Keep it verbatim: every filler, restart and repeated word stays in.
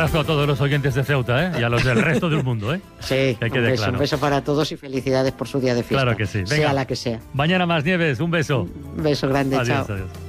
abrazo a todos los oyentes de Ceuta, ¿eh? Y a los del resto del mundo, ¿eh? Sí, que un quede beso, claro. un beso para todos y felicidades por su día de fiesta. Claro que sí. Venga. Sea la que sea. Mañana más, Nieves, un beso. Un beso grande, Adiós, chao. adiós.